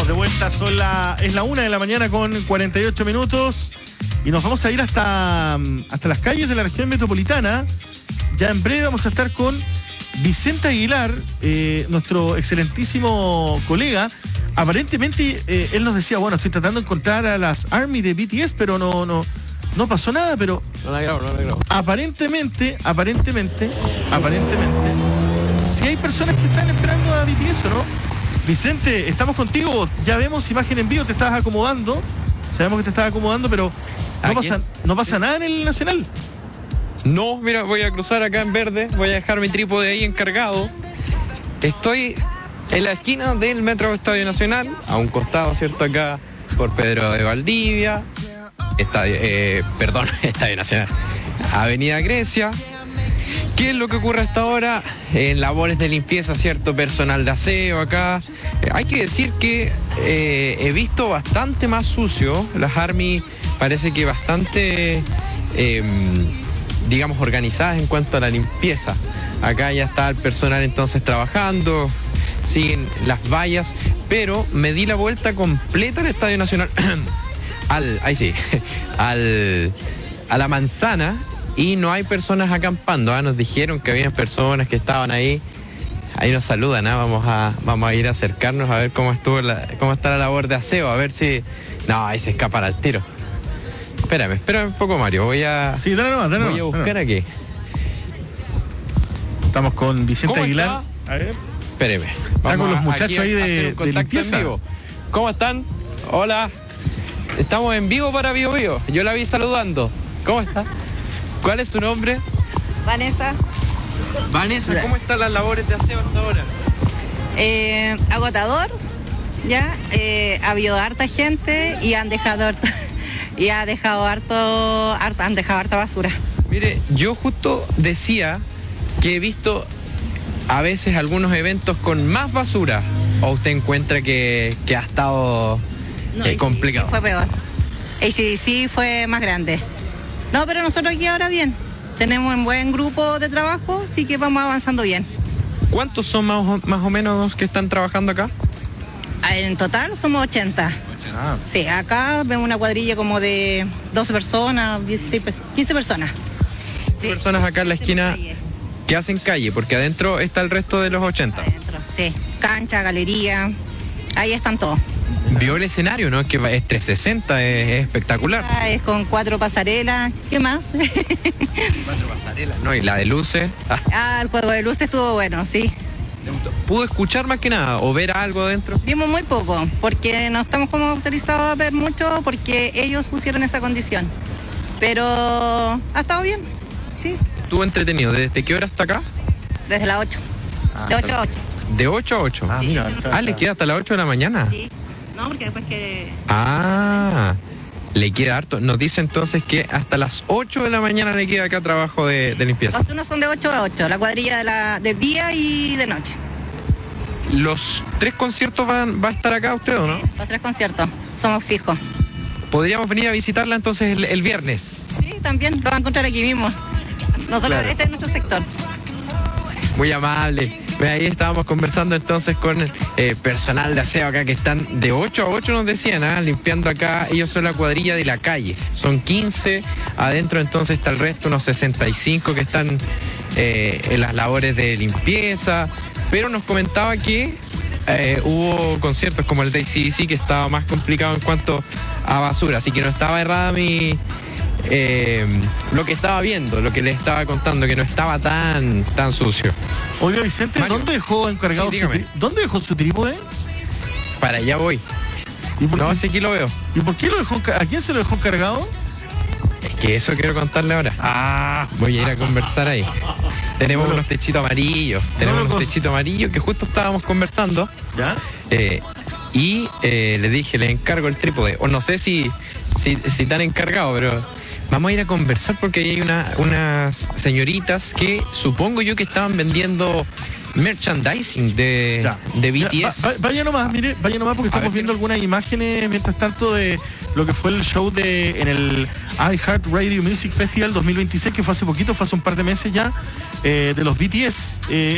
de vuelta, es la 1 de la mañana con 48 minutos y nos vamos a ir hasta las calles de la región metropolitana. Ya en breve vamos a estar con Vicente Aguilar, nuestro excelentísimo colega. Aparentemente él nos decía, bueno, estoy tratando de encontrar a las ARMY de BTS, pero no pasó nada, pero no la grabo. Aparentemente, si hay personas que están esperando a BTS, ¿o no? Vicente, estamos contigo, ya vemos imagen en vivo, te estabas acomodando, sabemos que te estabas acomodando, pero no pasa nada en el Nacional. No, mira, voy a cruzar acá en verde, voy a dejar mi trípode ahí encargado. Estoy en la esquina del Metro Estadio Nacional, a un costado, ¿cierto? Acá por Pedro de Valdivia, Estadio Nacional, Avenida Grecia. ¿Qué es lo que ocurre hasta ahora? En labores de limpieza, ¿cierto? Personal de aseo acá. Hay que decir que he visto bastante más sucio. Las ARMY parece que bastante, digamos, organizadas en cuanto a la limpieza. Acá ya está el personal entonces trabajando, siguen las vallas, pero me di la vuelta completa al Estadio Nacional, a la manzana, y no hay personas acampando. Nos dijeron que había personas que estaban ahí. Ahí nos saludan, vamos a ir a acercarnos a ver cómo está la labor de aseo, a ver si... No, ahí se escapan al tiro. Espérame un poco, Mario. Voy a buscar aquí. Estamos con Vicente Aguilar. Está? A ver. Espéreme. Está con los muchachos ahí de limpieza. En vivo. ¿Cómo están? Hola. Estamos en vivo para Bio Bio. Yo la vi saludando. ¿Cómo está? ¿Cuál es su nombre? Vanessa. Vanessa, ¿cómo están las labores de aseo hasta ahora? Agotador, ya. Ha habido harta gente y han dejado harta basura. Mire, yo justo decía que he visto a veces algunos eventos con más basura. ¿O usted encuentra que ha estado complicado? Fue peor. ACDC fue más grande. No, pero nosotros aquí ahora bien. Tenemos un buen grupo de trabajo, así que vamos avanzando bien. ¿Cuántos son más o menos que están trabajando acá? En total somos 80. Sí, acá vemos una cuadrilla como de 12 personas, 15 personas. 15 personas acá en la esquina que hacen calle, porque adentro está el resto de los 80. Adentro, sí. Cancha, galería, ahí están todos. Vio el escenario, ¿no? Que es 360, es espectacular. Es con 4 pasarelas, ¿qué más? 4 pasarelas, ¿no? Y la de luces. El juego de luces estuvo bueno, sí. ¿Pudo escuchar más que nada o ver algo adentro? Vimos muy poco, porque no estamos como autorizados a ver mucho, porque ellos pusieron esa condición. Pero ha estado bien, sí. ¿Estuvo entretenido? ¿Desde qué hora hasta acá? Desde las 8. De 8 a 8. ¿De 8 a 8? Sí. Mira. ¿Le queda hasta las 8 de la mañana? Sí. No, porque después que... Le queda harto. Nos dice entonces que hasta las 8 de la mañana le queda acá trabajo de limpieza. Los turnos son de 8 a 8, la cuadrilla de día y de noche. ¿Los 3 conciertos va a estar acá usted o no? Sí, los 3 conciertos, somos fijos. ¿Podríamos venir a visitarla entonces el viernes? Sí, también lo van a encontrar aquí mismo. Nosotros, claro. Este es nuestro sector. Muy amable. Ahí estábamos conversando entonces con personal de aseo acá que están de 8 a 8, nos decían, limpiando acá. Ellos son la cuadrilla de la calle. Son 15, adentro entonces está el resto, unos 65 que están en las labores de limpieza. Pero nos comentaba que hubo conciertos como el de ACDC que estaba más complicado en cuanto a basura. Así que no estaba errada lo que estaba viendo, lo que le estaba contando, que no estaba tan sucio. Oiga, Vicente, Mario, ¿dónde dejó encargado ¿dónde dejó su trípode? Para allá voy. No, si aquí lo veo. ¿Y por qué lo dejó? ¿A quién se lo dejó encargado? Es que eso quiero contarle ahora. Voy a ir a conversar ahí. Tenemos unos techitos amarillos. Que justo estábamos conversando. ¿Ya? Y le dije, le encargo el trípode. O no sé si tan encargado, pero vamos a ir a conversar porque hay unas señoritas que supongo yo que estaban vendiendo merchandising de BTS. Vaya nomás porque estamos viendo algunas imágenes mientras tanto de lo que fue el show en el iHeartRadio Music Festival 2026, que fue hace poquito, fue hace un par de meses ya, de los BTS.